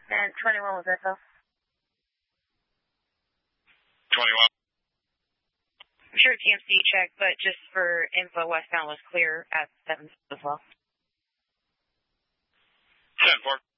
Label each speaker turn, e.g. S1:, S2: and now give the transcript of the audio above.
S1: And 21 was info.
S2: 21.
S1: I'm sure TMC checked, but just for info, westbound was clear at 7 as well.
S2: 10-4.